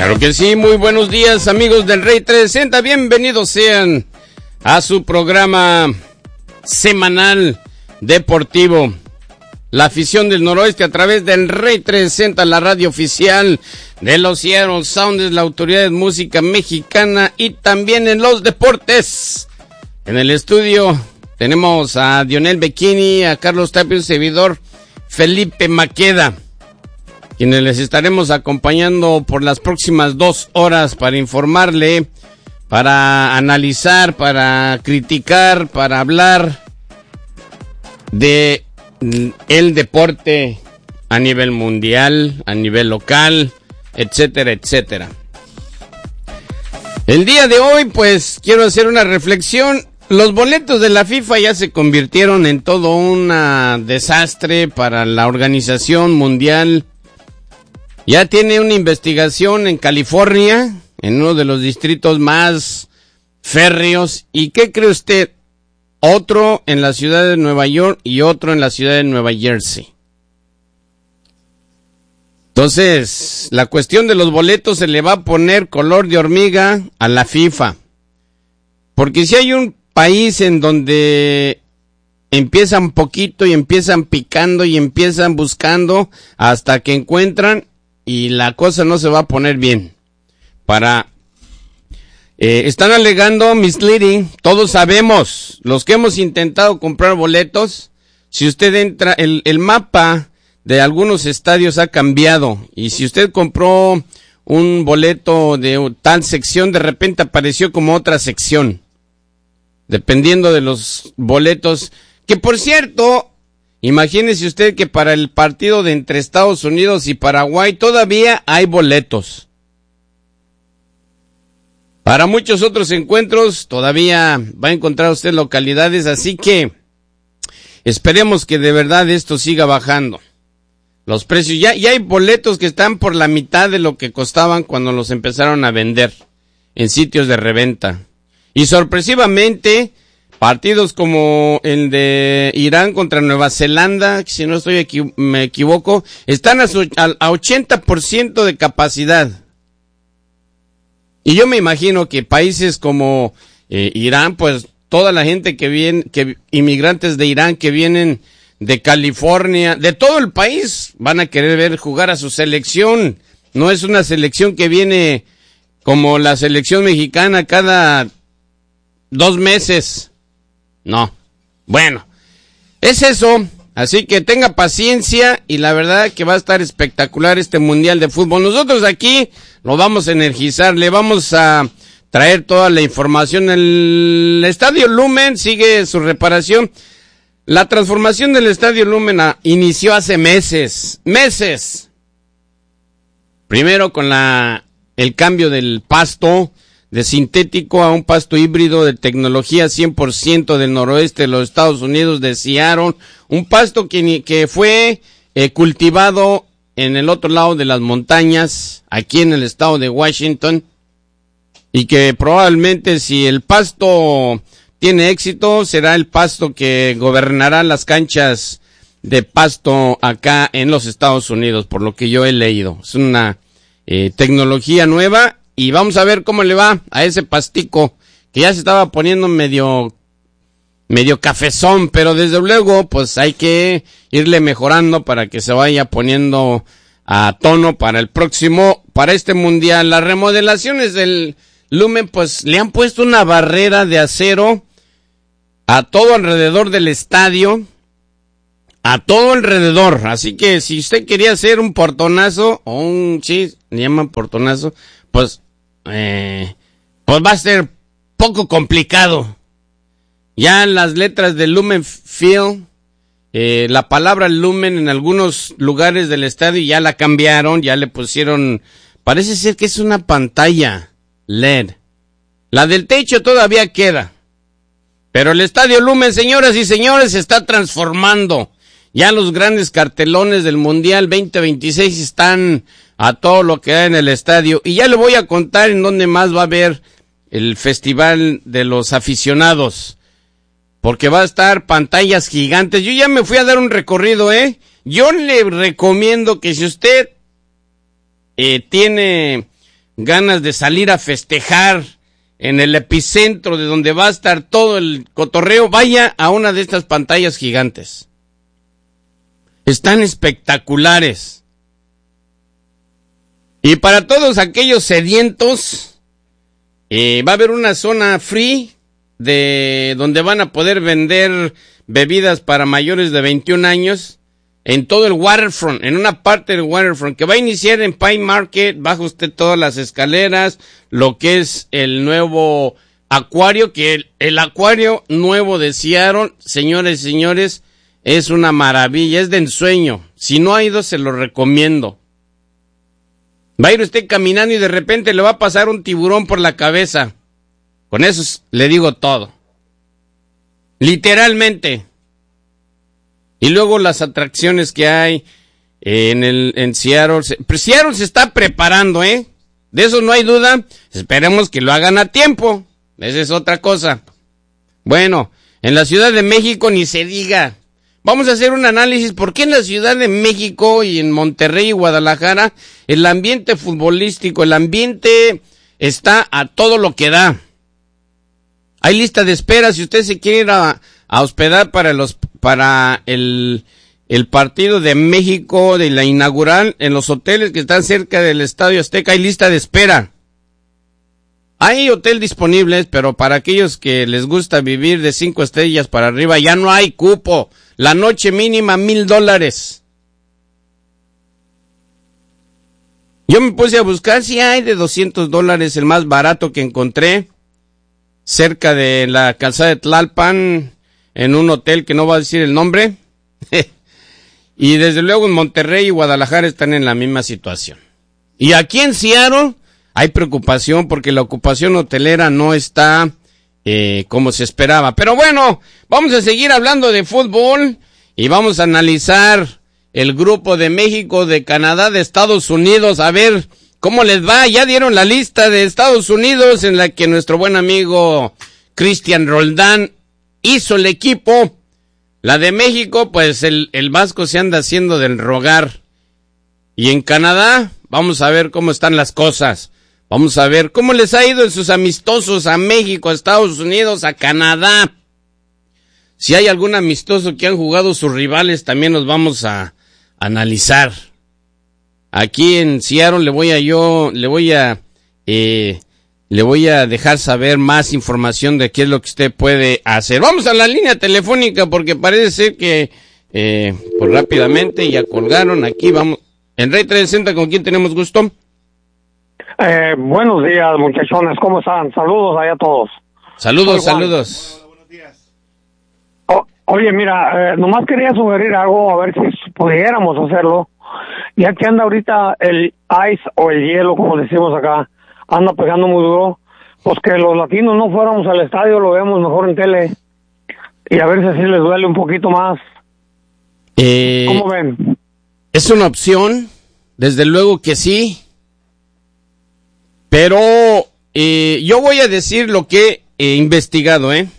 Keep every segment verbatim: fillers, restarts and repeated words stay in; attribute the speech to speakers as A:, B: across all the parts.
A: Claro que sí, muy buenos días amigos del Rey trescientos sesenta, bienvenidos sean a su programa semanal deportivo, la afición del noroeste a través del Rey trescientos sesenta, la radio oficial de los Seattle Sounders, la autoridad de música mexicana y también en los deportes. En el estudio tenemos a Dionel Bikini, a Carlos Tapio, servidor Felipe Maqueda, quienes les estaremos acompañando por las próximas dos horas para informarle, para analizar, para criticar, para hablar de el deporte a nivel mundial, a nivel local, etcétera, etcétera. El día de hoy, pues, quiero hacer una reflexión. Los boletos de la FIFA ya se convirtieron en todo un desastre para la organización mundial. Ya tiene una investigación en California, en uno de los distritos más férreos. ¿Y qué cree usted? Otro en la ciudad de Nueva York y otro en la ciudad de Nueva Jersey. Entonces, la cuestión de los boletos se le va a poner color de hormiga a la FIFA. Porque si hay un país en donde empiezan poquito y empiezan picando y empiezan buscando hasta que encuentran y la cosa no se va a poner bien. Para eh, están alegando misleading, todos sabemos, los que hemos intentado comprar boletos, si usted entra, el, el mapa de algunos estadios ha cambiado, y si usted compró un boleto de tal sección, de repente apareció como otra sección, dependiendo de los boletos, que por cierto, imagínese usted que para el partido de entre Estados Unidos y Paraguay todavía hay boletos. Para muchos otros encuentros todavía va a encontrar usted localidades, así que esperemos que de verdad esto siga bajando. Los precios, ya, ya hay boletos que están por la mitad de lo que costaban cuando los empezaron a vender en sitios de reventa. Y sorpresivamente, partidos como el de Irán contra Nueva Zelanda, si no estoy equi- me equivoco, están a, su, a, a ochenta por ciento de capacidad. Y yo me imagino que países como eh, Irán, pues toda la gente que viene, que inmigrantes de Irán que vienen de California, de todo el país, van a querer ver jugar a su selección. No es una selección que viene como la selección mexicana cada dos meses. No. Bueno, es eso. Así que tenga paciencia y la verdad que va a estar espectacular este Mundial de Fútbol. Nosotros aquí lo vamos a energizar, le vamos a traer toda la información. El Estadio Lumen sigue su reparación. La transformación del Estadio Lumen a, inició hace meses, meses. Primero con la el cambio del pasto de sintético a un pasto híbrido de tecnología cien por ciento del noroeste de los Estados Unidos, de Seattle, un pasto que, que fue eh, cultivado en el otro lado de las montañas, aquí en el estado de Washington, y que probablemente si el pasto tiene éxito, será el pasto que gobernará las canchas de pasto acá en los Estados Unidos, por lo que yo he leído. Es una eh, tecnología nueva. Y vamos a ver cómo le va a ese pastico que ya se estaba poniendo medio, medio cafezón, pero desde luego pues hay que irle mejorando para que se vaya poniendo a tono para el próximo, para este mundial. Las remodelaciones del Lumen pues le han puesto una barrera de acero a todo alrededor del estadio, a todo alrededor, así que si usted quería hacer un portonazo o un, sí, le llaman portonazo, pues, eh, pues va a ser poco complicado. Ya las letras de Lumen Field, eh, la palabra Lumen en algunos lugares del estadio ya la cambiaron, ya le pusieron, parece ser que es una pantalla L E D. La del techo todavía queda, pero el Estadio Lumen, señoras y señores, se está transformando. Ya los grandes cartelones del Mundial veinte veintiséis están a todo lo que hay en el estadio. Y ya le voy a contar en dónde más va a haber el Festival de los Aficionados. Porque va a estar pantallas gigantes. Yo ya me fui a dar un recorrido, ¿eh? Yo le recomiendo que si usted eh, tiene ganas de salir a festejar en el epicentro de donde va a estar todo el cotorreo, vaya a una de estas pantallas gigantes. Están espectaculares. Y para todos aquellos sedientos, eh, va a haber una zona free de donde van a poder vender bebidas para mayores de veintiún años en todo el waterfront, en una parte del waterfront que va a iniciar en Pine Market. Baja usted todas las escaleras, lo que es el nuevo acuario, que el, el acuario nuevo de Seattle, señores y señores, es una maravilla, es de ensueño. Si no ha ido, se lo recomiendo. Va a ir usted caminando y de repente le va a pasar un tiburón por la cabeza. Con eso le digo todo. Literalmente. Y luego las atracciones que hay en el en Seattle. Seattle se está preparando, ¿eh? De eso no hay duda. Esperemos que lo hagan a tiempo. Esa es otra cosa. Bueno, en la Ciudad de México ni se diga. Vamos a hacer un análisis por qué en la Ciudad de México y en Monterrey y Guadalajara el ambiente futbolístico, el ambiente está a todo lo que da. Hay lista de espera si usted se quiere ir a, a hospedar para los para el el partido de México de la inaugural en los hoteles que están cerca del Estadio Azteca. Hay lista de espera. Hay hotel disponibles, pero para aquellos que les gusta vivir de cinco estrellas para arriba ya no hay cupo. La noche mínima mil dólares. Yo me puse a buscar si hay de doscientos dólares, el más barato que encontré, cerca de la calzada de Tlalpan, en un hotel que no va a decir el nombre. Y desde luego en Monterrey y Guadalajara están en la misma situación. Y aquí en Seattle hay preocupación porque la ocupación hotelera no está eh, como se esperaba. Pero bueno, vamos a seguir hablando de fútbol y vamos a analizar el grupo de México, de Canadá, de Estados Unidos. A ver cómo les va. Ya dieron la lista de Estados Unidos en la que nuestro buen amigo Cristian Roldán hizo el equipo. La de México, pues el, el Vasco se anda haciendo del rogar. Y en Canadá, vamos a ver cómo están las cosas. Vamos a ver cómo les ha ido en sus amistosos a México, a Estados Unidos, a Canadá. Si hay algún amistoso que han jugado sus rivales, también los vamos a analizar. Aquí en Seattle le voy a yo, le voy a, eh, le voy a dejar saber más información de qué es lo que usted puede hacer. Vamos a la línea telefónica porque parece ser que, eh, pues rápidamente ya colgaron. Aquí vamos. En Rey trescientos sesenta, ¿con quién tenemos gusto?
B: Eh, buenos días, muchachones, ¿cómo están? Saludos allá a todos.
A: Saludos, saludos.
C: Hola, buenos días.
B: O, oye, mira, eh, nomás quería sugerir algo, a ver si pudiéramos hacerlo. Ya que anda ahorita el ice o el hielo, como decimos acá, anda pegando muy duro, pues que los latinos no fuéramos al estadio, lo vemos mejor en tele. Y a ver si así les duele un poquito más.
A: Eh,
B: ¿Cómo ven?
A: Es una opción, desde luego que sí. Pero eh, yo voy a decir lo que he investigado, ¿eh?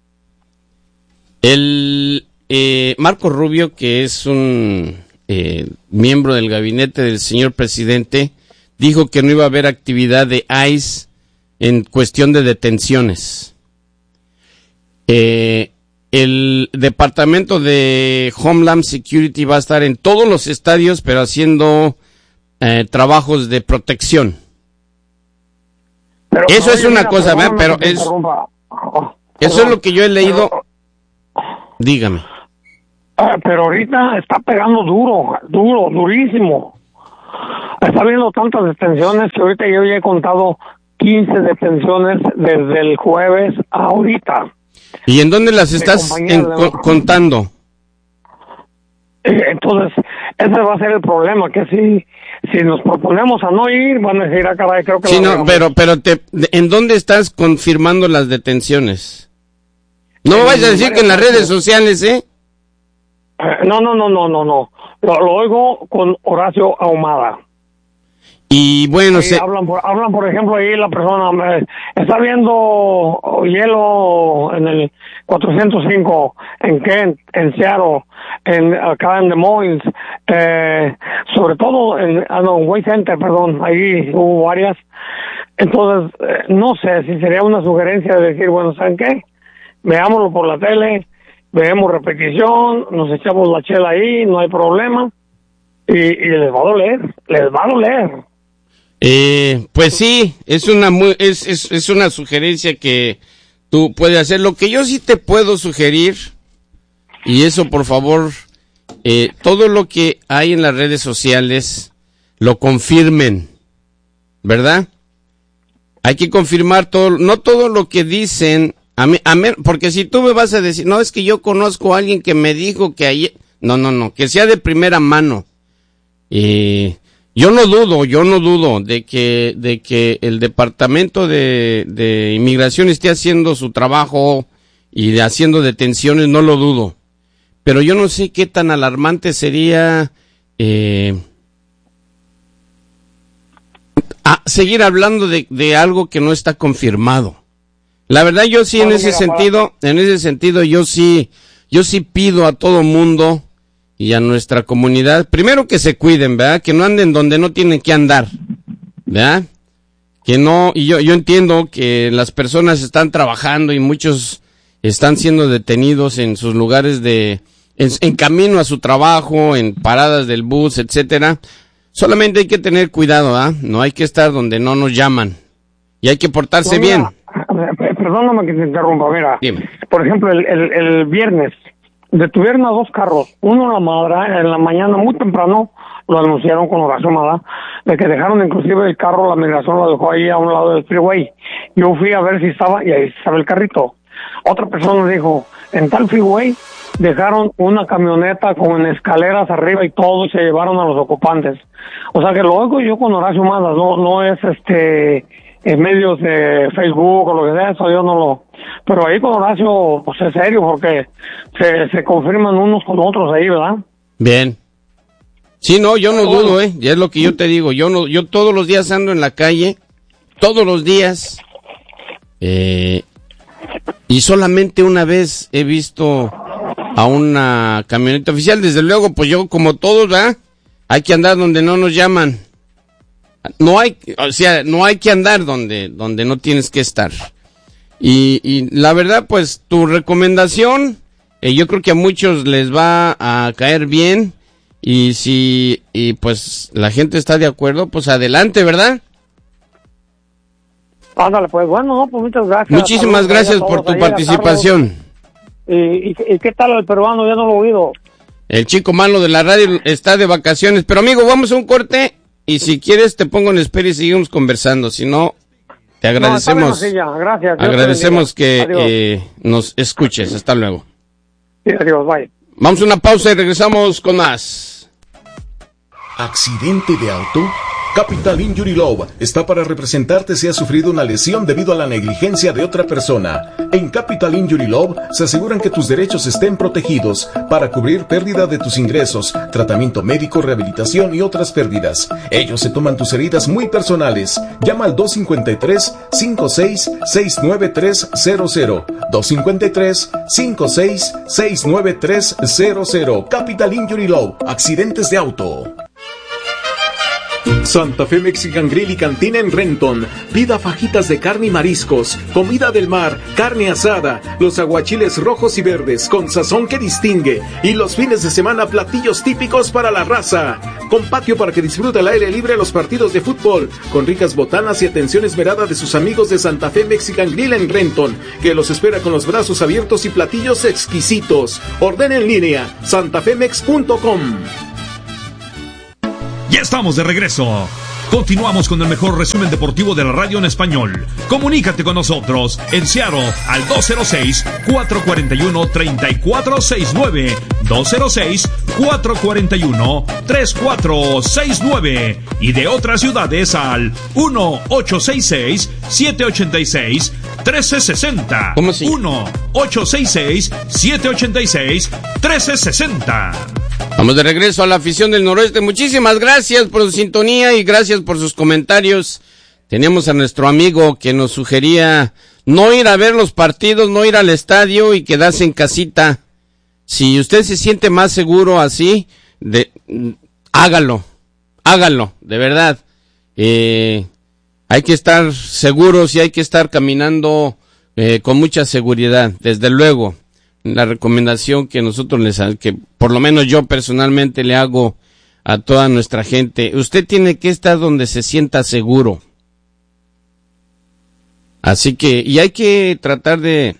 A: El eh, Marco Rubio, que es un eh, miembro del gabinete del señor presidente, dijo que no iba a haber actividad de ICE en cuestión de detenciones. Eh, el Departamento de Homeland Security va a estar en todos los estadios, pero haciendo eh, trabajos de protección.
B: Pero,
A: eso
B: oye,
A: es una
B: mira,
A: cosa, ¿verdad? Pero
B: que te
A: es,
B: interrumpa. Oh,
A: eso
B: perdón.
A: es lo que yo he leído.
B: Pero,
A: Dígame.
B: Ah, pero ahorita está pegando duro, duro, durísimo. Está habiendo tantas detenciones que ahorita yo ya he contado quince detenciones desde el jueves a ahorita.
A: ¿Y en dónde las estás en, co- contando?
B: Eh, Entonces, ese va a ser el problema, que si si nos proponemos a no ir, van a decir, ah, caray, creo que...
A: Sí,
B: lo
A: no,
B: hagamos.
A: pero, pero te, ¿en dónde estás confirmando las detenciones? No me vayas a decir que en las redes sociales, ¿eh?
B: Eh, No, no, no, no, no, no. Lo, lo oigo con Horacio Ahumada.
A: Y bueno,
B: Sí,
A: se...
B: hablan, por, hablan, por ejemplo, ahí la persona eh, está viendo hielo en el cuatrocientos cinco, en Kent, en Seattle, en, acá en Des Moines, eh, sobre todo en, ah, no, en Way Center, perdón, ahí hubo varias. Entonces, eh, no sé si sería una sugerencia de decir, bueno, ¿saben qué? Veámoslo por la tele, veamos repetición, nos echamos la chela ahí, no hay problema, y, y les va a doler, les va a doler.
A: Eh, pues sí, es una muy, es, es, es una sugerencia que tú puedes hacer. Lo que yo sí te puedo sugerir, y eso por favor, eh, todo lo que hay en las redes sociales, lo confirmen, ¿verdad? Hay que confirmar todo, no todo lo que dicen, a mí, a mí, porque si tú me vas a decir, no, es que yo conozco a alguien que me dijo que ayer, no, no, no, que sea de primera mano. Eh, yo no dudo, yo no dudo de que, de que el departamento de, de inmigración esté haciendo su trabajo y de haciendo detenciones, no lo dudo. Pero yo no sé qué tan alarmante sería, eh, a seguir hablando de, de algo que no está confirmado. La verdad yo sí en ese sentido, en ese sentido yo sí, yo sí pido a todo mundo y a nuestra comunidad, primero que se cuiden, ¿verdad? Que no anden donde no tienen que andar, ¿verdad? Que no, y yo, yo entiendo que las personas están trabajando y muchos están siendo detenidos en sus lugares de, en, en camino a su trabajo, en paradas del bus, etcétera. Solamente hay que tener cuidado, ¿ah? No hay que estar donde no nos llaman. Y hay que portarse
B: no, mira,
A: bien.
B: Perdóname que te interrumpa, mira.
A: Dime.
B: Por ejemplo, el, el, el viernes detuvieron a dos carros. Uno en la madra, en la mañana muy temprano, lo anunciaron con Horacio Mada, de que dejaron inclusive el carro, la migración lo dejó ahí a un lado del freeway. Yo fui a ver si estaba, y ahí estaba el carrito. Otra persona dijo, en tal freeway dejaron una camioneta con escaleras arriba y todo, y se llevaron a los ocupantes. O sea que lo oigo yo con Horacio Mada, no, no es este en medios de Facebook o lo que sea, eso yo no lo... Pero ahí con Horacio, pues es serio, porque se, se confirman unos con otros ahí, ¿verdad?
A: Bien. Sí, no, yo no dudo, ¿eh? Ya es lo que yo te digo. Yo no, yo todos los días ando en la calle, todos los días, eh, y solamente una vez he visto a una camioneta oficial. Desde luego, pues yo, como todos, ¿verdad? Hay que andar donde no nos llaman. No hay, o sea, no hay que andar donde, donde no tienes que estar. Y, y la verdad, pues, tu recomendación, eh, yo creo que a muchos les va a caer bien. Y si, y pues, la gente está de acuerdo, pues adelante, ¿verdad?
B: Ándale, pues, bueno, no, pues muchas gracias.
A: Muchísimas
B: Saludos
A: gracias por tu participación.
B: ¿Y, y, ¿Y qué tal el peruano? Ya no lo he oído.
A: El chico malo de la radio está de vacaciones. Pero, amigo, vamos a un corte. Y si quieres, te pongo en espera y seguimos conversando. Si no, te agradecemos. No,
B: ya. Gracias.
A: Agradecemos que eh, nos escuches. Hasta luego.
B: Sí, adiós, bye.
A: Vamos a una pausa y regresamos con más.
C: ¿Accidente de auto? Capital Injury Law está para representarte si has sufrido una lesión debido a la negligencia de otra persona. En Capital Injury Law se aseguran que tus derechos estén protegidos para cubrir pérdida de tus ingresos, tratamiento médico, rehabilitación y otras pérdidas. Ellos se toman tus heridas muy personales. Llama al dos cinco tres, cinco seis, seis nueve tres cero cero. dos cinco tres, cinco seis, seis nueve tres cero cero. Capital Injury Law. Accidentes de auto. Santa Fe Mexican Grill y Cantina en Renton. Pida fajitas de carne y mariscos, comida del mar, carne asada, los aguachiles rojos y verdes con sazón que distingue, y los fines de semana platillos típicos para la raza. Con patio para que disfrute al aire libre los partidos de fútbol, con ricas botanas y atención esmerada de sus amigos de Santa Fe Mexican Grill en Renton, que los espera con los brazos abiertos y platillos exquisitos. Ordena en línea santafemex punto com.
D: Ya estamos de regreso. Continuamos con el mejor resumen deportivo de la radio en español. Comunícate con nosotros en Seattle al dos cero seis, cuatro cuatro uno, tres cuatro seis nueve, dos cero seis, cuatro cuatro uno, tres cuatro seis nueve y de otras ciudades al uno ocho seis seis, siete ocho seis, uno tres seis cero.
A: ¿Cómo si?
D: uno ocho seis seis, siete ocho seis, uno tres seis cero.
A: Vamos de regreso a la afición del noroeste. Muchísimas gracias por su sintonía y gracias por sus comentarios. Teníamos a nuestro amigo que nos sugería no ir a ver los partidos, no ir al estadio y quedarse en casita. Si usted se siente más seguro así, de, hágalo, hágalo, de verdad. Eh, hay que estar seguros y hay que estar caminando eh, con mucha seguridad, desde luego. La recomendación que nosotros les, que por lo menos yo personalmente le hago a toda nuestra gente, usted tiene que estar donde se sienta seguro. Así que, y hay que tratar de,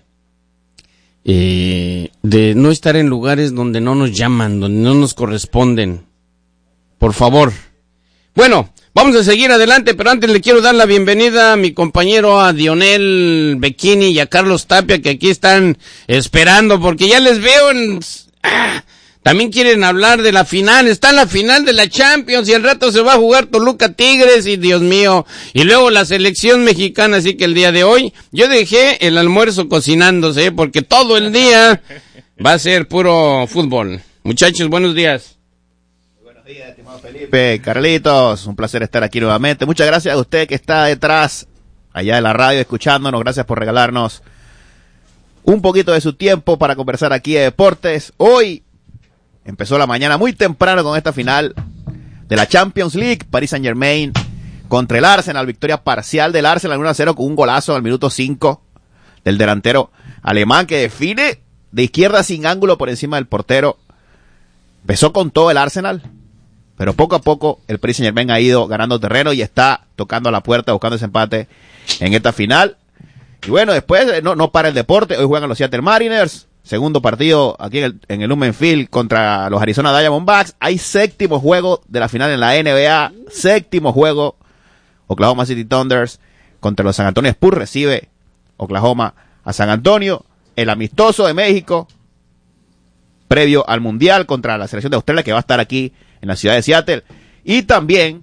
A: eh, de no estar en lugares donde no nos llaman, donde no nos corresponden. Por favor. Bueno, vamos a seguir adelante, pero antes le quiero dar la bienvenida a mi compañero, a Dionel Becchini y a Carlos Tapia, que aquí están esperando, porque ya les veo en... ¡Ah! También quieren hablar de la final, está en la final de la Champions y al rato se va a jugar Toluca Tigres y Dios mío, y luego la selección mexicana, así que el día de hoy yo dejé el almuerzo cocinándose porque todo el día va a ser puro fútbol. Muchachos, buenos días.
E: Buenos días, estimado Felipe, Carlitos, un placer estar aquí nuevamente. Muchas gracias a usted que está detrás, allá de la radio, escuchándonos, gracias por regalarnos un poquito de su tiempo para conversar aquí de deportes. Hoy empezó la mañana muy temprano con esta final de la Champions League. Paris Saint-Germain contra el Arsenal. Victoria parcial del Arsenal uno a cero con un golazo al minuto cinco del delantero alemán que define de izquierda sin ángulo por encima del portero. Empezó con todo el Arsenal, pero poco a poco el Paris Saint-Germain ha ido ganando terreno y está tocando a la puerta buscando ese empate en esta final. Y bueno, después no, no para el deporte. Hoy juegan los Seattle Mariners. Segundo partido aquí en el, en el Lumen Field contra los Arizona Diamondbacks. Hay séptimo juego de la final en la N B A. Séptimo juego. Oklahoma City Thunders contra los San Antonio Spurs. Recibe Oklahoma a San Antonio. El amistoso de México previo al Mundial contra la selección de Australia que va a estar aquí en la ciudad de Seattle. Y también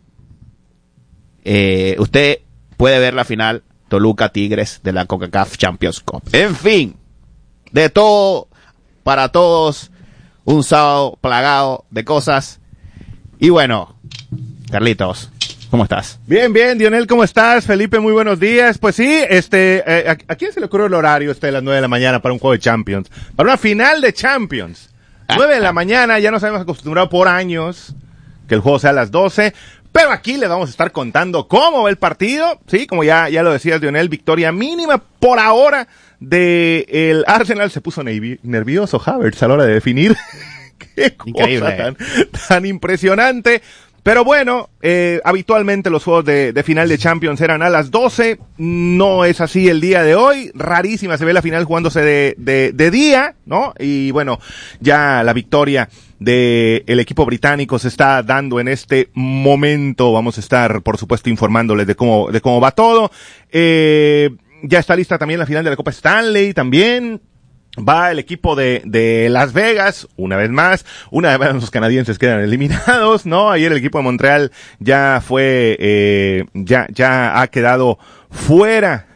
E: eh, usted puede ver la final Toluca Tigres de la CONCACAF Champions Cup. En fin. De todo, para todos, un sábado plagado de cosas. Y bueno, Carlitos, ¿cómo estás?
F: Bien, bien, Dionel, ¿cómo estás? Felipe, muy buenos días. Pues sí, este, eh, ¿a, ¿a quién se le ocurrió el horario este de las nueve de la mañana para un juego de Champions? Para una final de Champions. nueve de la mañana, ya nos hemos acostumbrado por años que el juego sea a las doce. Pero aquí le vamos a estar contando cómo va el partido. Sí, como ya, ya lo decías, Dionel, victoria mínima por ahora de el Arsenal. Se puso nervioso Havertz a la hora de definir. Qué
E: Increíble.
F: cosa tan, tan impresionante. Pero bueno, eh, habitualmente los juegos de, de final de Champions eran a las doce. No es así el día de hoy. Rarísima se ve la final jugándose de, de, de día, ¿no? Y bueno, ya la victoria de el equipo británico se está dando en este momento. Vamos a estar, por supuesto, informándoles de cómo, de cómo va todo. Eh, ya está lista también la final de la Copa Stanley, también. Va el equipo de, de Las Vegas, una vez más, una vez más los canadienses quedan eliminados, ¿no? Ayer el equipo de Montreal ya fue, eh, ya, ya ha quedado fuera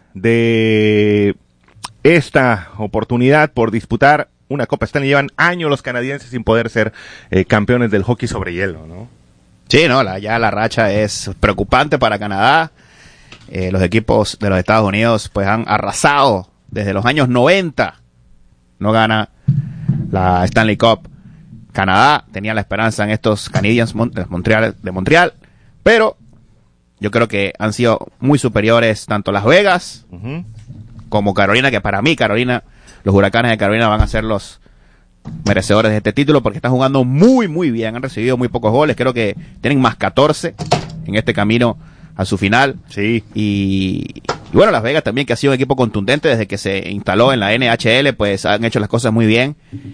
F: de esta oportunidad por disputar una Copa Stanley. Llevan años los canadienses sin poder ser eh, campeones del hockey sobre hielo, ¿no?
E: Sí, no, la, ya la racha es preocupante para Canadá. Eh, los equipos de los Estados Unidos pues han arrasado desde los años noventa. No gana la Stanley Cup. Canadá tenía la esperanza en estos Canadiens Montreal, de Montreal, pero yo creo que han sido muy superiores tanto Las Vegas uh-huh. como Carolina, que para mí Carolina, los Huracanes de Carolina van a ser los merecedores de este título porque están jugando muy muy bien, han recibido muy pocos goles, creo que tienen más catorce en este camino a su final.
F: Sí.
E: Y, y bueno, Las Vegas también, que ha sido un equipo contundente desde que se instaló en la N H L, pues han hecho las cosas muy bien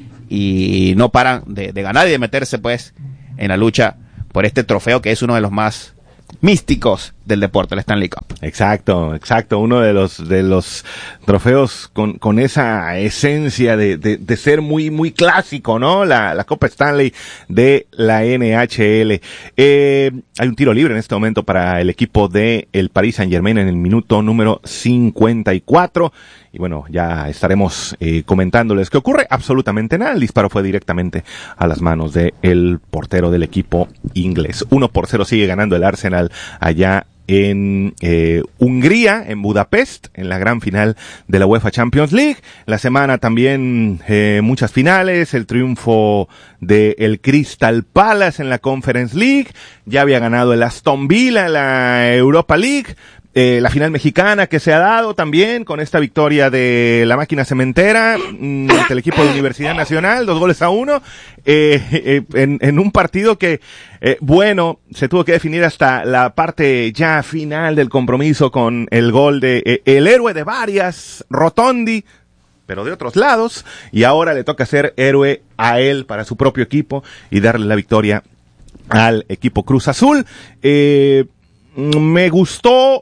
E: y no paran de, de ganar y de meterse pues en la lucha por este trofeo que es uno de los más místicos del deporte, el Stanley Cup.
F: Exacto, exacto, uno de los de los trofeos con con esa esencia de de, de ser muy muy clásico, ¿no? La la Copa Stanley de la N H L. Eh, hay un tiro libre en este momento para el equipo de el Paris Saint-Germain en el minuto número cincuenta y cuatro. Y bueno, ya estaremos eh, comentándoles que ocurre absolutamente nada. El disparo fue directamente a las manos de el portero del equipo inglés. Uno por cero sigue ganando el Arsenal allá en eh, Hungría, en Budapest, en la gran final de la UEFA Champions League. La semana también eh, muchas finales, el triunfo de el Crystal Palace en la Conference League, ya había ganado el Aston Villa en la Europa League. Eh, la final mexicana que se ha dado también con esta victoria de la máquina cementera mmm, ante el equipo de Universidad Nacional, dos goles a uno, eh, eh, en, en un partido que, eh, bueno, se tuvo que definir hasta la parte ya final del compromiso con el gol de eh, el héroe de varias, Rotondi, pero de otros lados, y ahora le toca ser héroe a él para su propio equipo y darle la victoria al equipo Cruz Azul. Eh, me gustó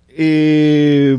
F: Eh,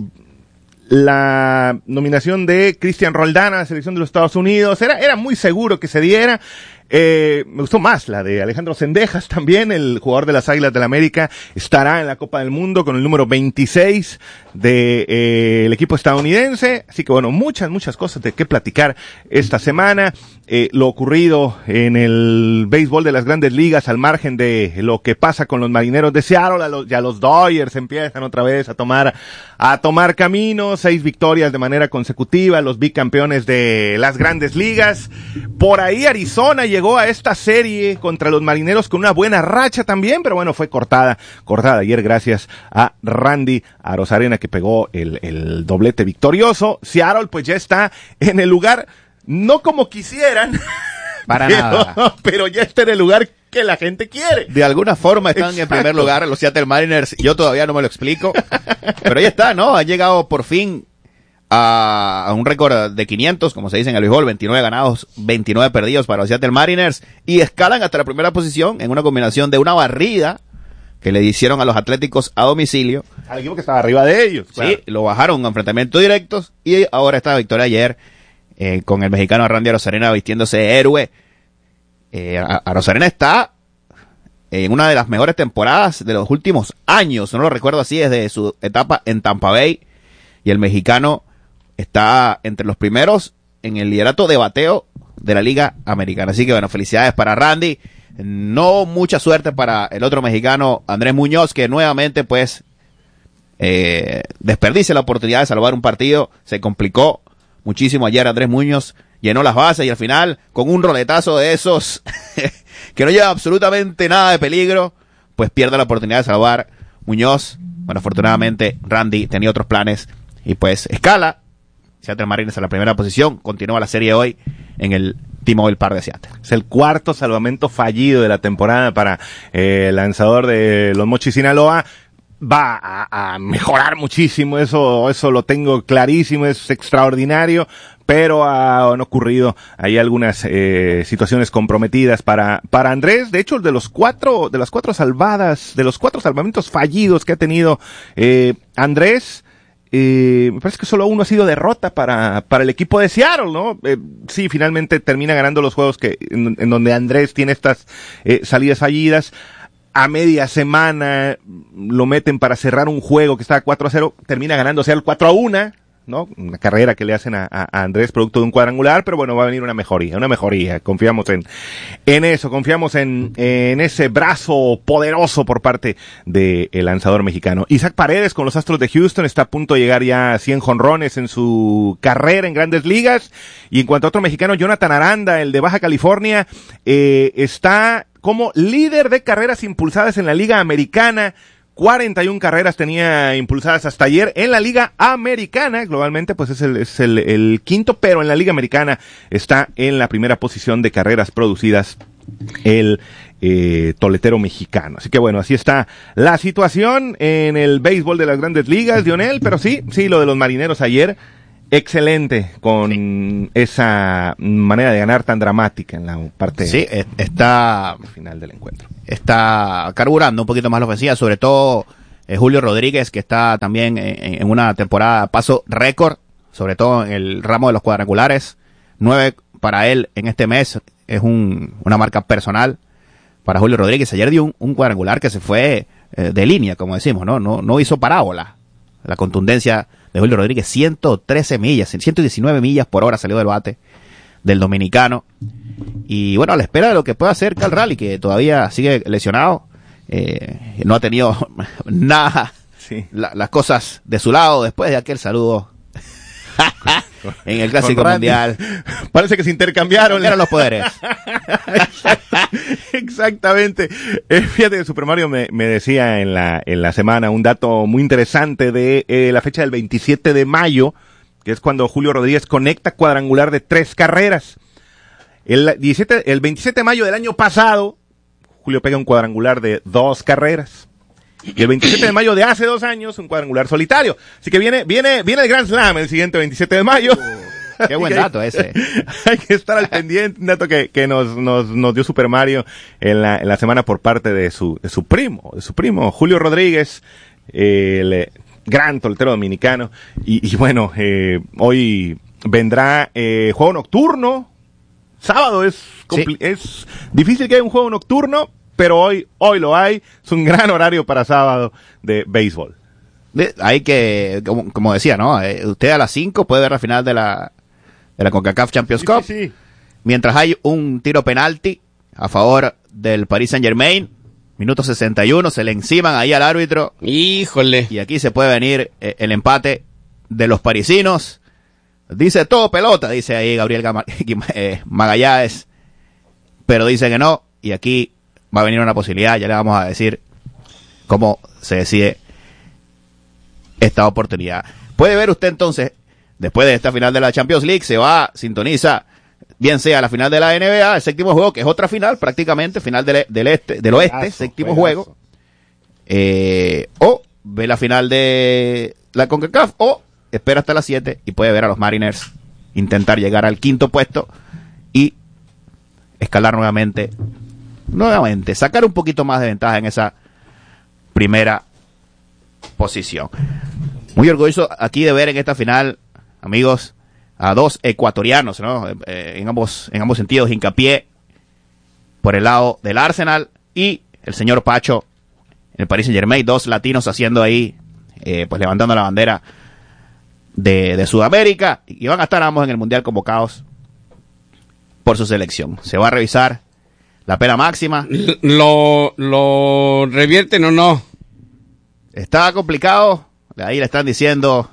F: la nominación de Cristian Roldán a la selección de los Estados Unidos. Era, era muy seguro que se diera. Eh, me gustó más la de Alejandro Zendejas también, el jugador de las Águilas del América, estará en la Copa del Mundo con el número veintiséis de eh, el equipo estadounidense. Así que bueno, muchas, muchas cosas de qué platicar esta semana. Eh, lo ocurrido en el béisbol de las Grandes Ligas, al margen de lo que pasa con los Marineros de Seattle, a los, ya los Dodgers empiezan otra vez a tomar, a tomar camino, seis victorias de manera consecutiva, los bicampeones de las Grandes Ligas. Por ahí Arizona llegó a esta serie contra los Marineros con una buena racha también, pero bueno, fue cortada, cortada ayer gracias a Randy Arozarena, que pegó el, el doblete victorioso. Seattle pues ya está en el lugar, no como quisieran,
E: para
F: pero,
E: nada,
F: pero ya está en el lugar que la gente quiere.
E: De alguna forma están
F: Exacto.
E: en primer lugar los Seattle Mariners. Yo todavía no me lo explico, pero ya está, ¿no? Han llegado por fin a, a un récord de quinientos, como se dice en el béisbol, veintinueve ganados, veintinueve perdidos para los Seattle Mariners, y escalan hasta la primera posición en una combinación de una barrida que le hicieron a los Atléticos a domicilio.
F: Al equipo que estaba arriba de ellos. Claro.
E: Sí, lo bajaron a enfrentamientos directos, y ahora esta victoria ayer eh, con el mexicano Randy Arozarena vistiéndose héroe. Eh, Arozarena está en una de las mejores temporadas de los últimos años, no lo recuerdo así, desde su etapa en Tampa Bay, y el mexicano está entre los primeros en el liderato de bateo de la Liga Americana. Así que bueno, felicidades para Randy. No mucha suerte para el otro mexicano, Andrés Muñoz, que nuevamente pues eh, desperdicia la oportunidad de salvar un partido. Se complicó muchísimo ayer. Andrés Muñoz llenó las bases y al final, con un roletazo de esos que no lleva absolutamente nada de peligro, pues pierde la oportunidad de salvar. Muñoz, bueno, afortunadamente Randy tenía otros planes y pues escala. Seattle Mariners en la primera posición, continúa la serie hoy en el T-Mobile Park de Seattle.
F: Es el cuarto salvamento fallido de la temporada para eh, el lanzador de los Mochis Sinaloa. Va a, a mejorar muchísimo, eso, eso lo tengo clarísimo, es extraordinario, pero han ocurrido ahí algunas eh, situaciones comprometidas para, para Andrés. De hecho, de los cuatro, de las cuatro salvadas, de los cuatro salvamentos fallidos que ha tenido eh, Andrés, Eh, me parece que solo uno ha sido derrota para, para el equipo de Seattle, ¿no? Eh, sí, finalmente termina ganando los juegos que, en, en donde Andrés tiene estas eh, salidas fallidas. A media semana lo meten para cerrar un juego que estaba cuatro a cero, termina ganando Seattle cuatro a uno, ¿no? Una carrera que le hacen a, a Andrés producto de un cuadrangular, pero bueno, va a venir una mejoría, una mejoría. Confiamos en, en eso, confiamos en, en ese brazo poderoso por parte del lanzador mexicano. Isaac Paredes con los Astros de Houston está a punto de llegar ya a cien jonrones en su carrera en Grandes Ligas. Y en cuanto a otro mexicano, Jonathan Aranda, el de Baja California, eh, está como líder de carreras impulsadas en la Liga Americana. cuarenta y una carreras tenía impulsadas hasta ayer en la Liga Americana. Globalmente, pues es el, es el, el quinto, pero en la Liga Americana está en la primera posición de carreras producidas el eh, toletero mexicano. Así que bueno, así está la situación en el béisbol de las Grandes Ligas, Lionel. Pero sí, sí, lo de los Marineros ayer, excelente con sí. esa manera de ganar tan dramática en la parte
E: sí, está
F: final del encuentro.
E: Está carburando un poquito más la ofensiva, sobre todo eh, Julio Rodríguez, que está también en, en una temporada paso récord, sobre todo en el ramo de los cuadrangulares. Nueve para él en este mes es un, una marca personal para Julio Rodríguez. Ayer dio un, un cuadrangular que se fue eh, de línea, como decimos, no, no, no hizo parábola. La contundencia de Julio Rodríguez, ciento trece millas, ciento diecinueve millas por hora salió del bate del dominicano. Y bueno, a la espera de lo que pueda hacer Cal Raleigh, que todavía sigue lesionado, eh, no ha tenido nada,
F: Sí.
E: la, las cosas de su lado después de aquel saludo en el Clásico Mundial.
F: Parece que se intercambiaron.
E: Eran los poderes.
F: Exactamente. Eh, fíjate que Super Mario me, me decía en la, en la semana un dato muy interesante de eh, la fecha del veintisiete de mayo, que es cuando Julio Rodríguez conecta cuadrangular de tres carreras. El, diecisiete, el veintisiete de mayo del año pasado, Julio pega un cuadrangular de dos carreras. Y el veintisiete de mayo de hace dos años, un cuadrangular solitario. Así que viene, viene, viene el Grand Slam el siguiente veintisiete de mayo.
E: Qué buen dato ese.
F: Hay que estar al pendiente, un dato que, que nos, nos, nos dio Super Mario en la, en la semana por parte de su, de su primo, de su primo, Julio Rodríguez, eh, el eh, gran toltero dominicano. Y, y bueno, eh, hoy vendrá, eh, juego nocturno. Sábado es, compli- sí. es difícil que haya un juego nocturno, pero hoy, hoy lo hay. Es un gran horario para sábado de béisbol.
E: Hay que, como, como decía, ¿no? Eh, usted a las cinco puede ver la final de la, de la CONCACAF Champions Cup.
F: Sí, sí, sí.
E: Mientras hay un tiro penalti a favor del Paris Saint Germain, minuto sesenta y uno, se le enciman ahí al árbitro.
A: Híjole.
E: Y aquí se puede venir eh, el empate de los parisinos. Dice todo pelota, dice ahí Gabriel Gama, eh, Magallanes. Pero dice que no. Y aquí va a venir una posibilidad, ya le vamos a decir cómo se decide esta oportunidad. Puede ver usted entonces, después de esta final de la Champions League, se va, sintoniza, bien sea la final de la N B A, el séptimo juego, que es otra final prácticamente, final del, del este, del oeste, juegazo, séptimo juegazo. juego, eh, o ve la final de la CONCACAF, o espera hasta las siete y puede ver a los Mariners intentar llegar al quinto puesto y escalar nuevamente, nuevamente, sacar un poquito más de ventaja en esa primera posición. Muy orgulloso aquí de ver en esta final, amigos, a dos ecuatorianos, ¿no? Eh, en ambos, en ambos sentidos, hincapié por el lado del Arsenal y el señor Pacho en el Paris Saint Germain, dos latinos haciendo ahí, eh, pues levantando la bandera de, de Sudamérica, y van a estar ambos en el Mundial convocados por su selección. Se va a revisar la pena máxima.
A: ¿Lo, lo revierten o no?
E: Está complicado, ahí le están diciendo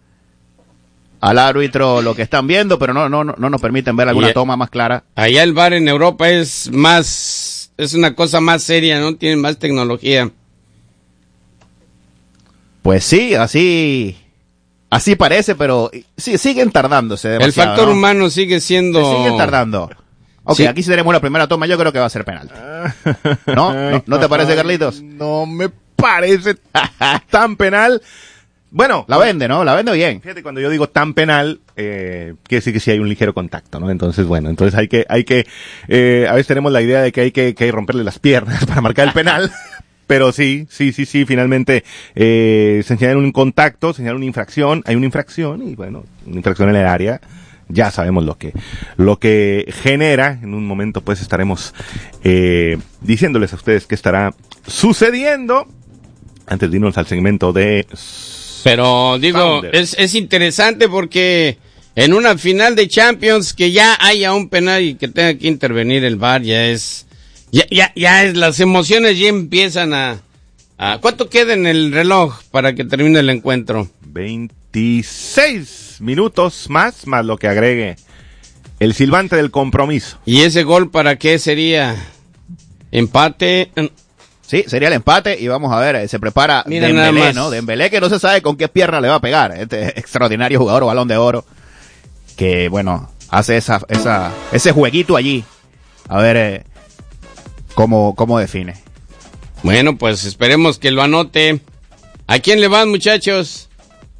E: al árbitro lo que están viendo, pero no no no, no nos permiten ver alguna y, toma más clara.
A: Allá el V A R en Europa es más, es una cosa más seria, ¿no? Tienen más tecnología.
E: Pues sí, así así parece, pero sí, siguen tardándose demasiado.
A: El factor
E: ¿no?
A: humano sigue siendo...
E: Se siguen tardando. Ok, sí. Aquí si tenemos la primera toma, yo creo que va a ser penalti. ¿No? ¿No, ¿no te parece, Carlitos?
F: No me parece tan penal. Bueno,
E: la vende, ¿no? La vende bien.
F: Fíjate, cuando yo digo tan penal, eh, quiere decir que sí hay un ligero contacto, ¿no? Entonces, bueno, entonces hay que, hay que, eh, a veces tenemos la idea de que hay que, que romperle las piernas para marcar el penal. Pero sí, sí, sí, sí, finalmente, eh, se señala un contacto, se señala una infracción, hay una infracción, y bueno, una infracción en el área. Ya sabemos lo que, lo que genera. En un momento pues estaremos, eh, diciéndoles a ustedes qué estará sucediendo. Antes de irnos al segmento de...
A: Pero digo, es, es interesante porque en una final de Champions que ya haya un penal y que tenga que intervenir el V A R, ya es, ya, ya, ya es, las emociones ya empiezan a, a, ¿cuánto queda en el reloj para que termine el encuentro?
F: veintiséis minutos más, más lo que agregue el silbante del compromiso.
A: ¿Y ese gol para qué sería? ¿Empate?
E: Sí, sería el empate y vamos a ver, se prepara
A: Mira,
E: Dembélé, ¿no? Dembélé, que no se sabe con qué pierna le va a pegar, este extraordinario jugador, Balón de Oro, que bueno, hace esa, esa, ese jueguito allí, a ver eh, cómo, cómo define.
A: Bueno, pues esperemos que lo anote. ¿A quién le van, muchachos?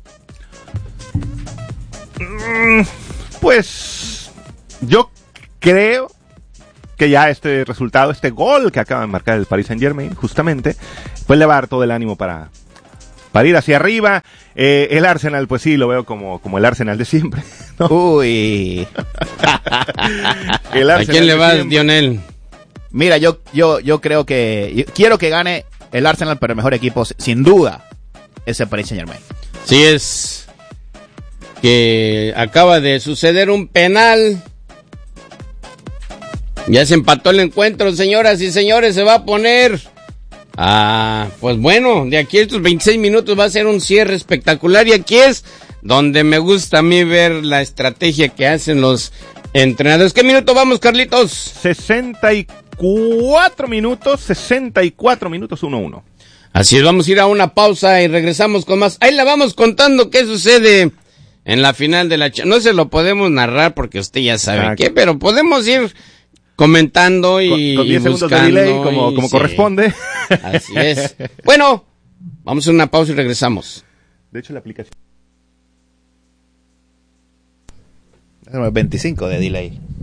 F: Mm, pues yo creo que ya este resultado, este gol que acaba de marcar el Paris Saint Germain, justamente, pues le va a dar todo el ánimo para, para ir hacia arriba. Eh, el Arsenal, pues sí, lo veo como, como el Arsenal de siempre, ¿no?
E: Uy.
A: el Arsenal ¿A quién le va, Dionel?
E: Mira, yo, yo, yo creo que, yo quiero que gane el Arsenal, pero el mejor equipo, sin duda, es el Paris Saint Germain.
A: Sí, es que acaba de suceder un penal. Ya se empató el encuentro, señoras y señores, se va a poner Ah, pues bueno, de aquí a estos veintiséis minutos va a ser un cierre espectacular y aquí es donde me gusta a mí ver la estrategia que hacen los entrenadores. ¿Qué minuto vamos, Carlitos?
F: sesenta y cuatro minutos, sesenta y cuatro minutos, uno uno.
A: Así es, vamos a ir a una pausa y regresamos con más. Ahí la vamos contando qué sucede en la final de la... Ch- no se lo podemos narrar porque usted ya sabe
F: Exacto.
A: qué, pero podemos ir comentando y
F: Con, con diez segundos de
A: buscando
F: delay, como,
A: y
F: como
A: sí.
F: corresponde.
A: Así es. Bueno, vamos a una pausa y regresamos.
F: De hecho, la aplicación...
E: veinticinco de delay.